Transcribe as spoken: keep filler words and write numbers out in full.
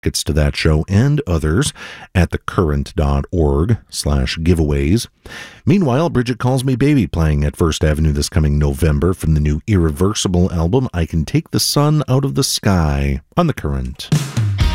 tickets to that show and others at thecurrent.org slash giveaways. Meanwhile, Bridget Calls Me Baby playing at First Avenue this coming November from the new Irreversible album, I Can Take the Sun Out of the Sky, on The Current.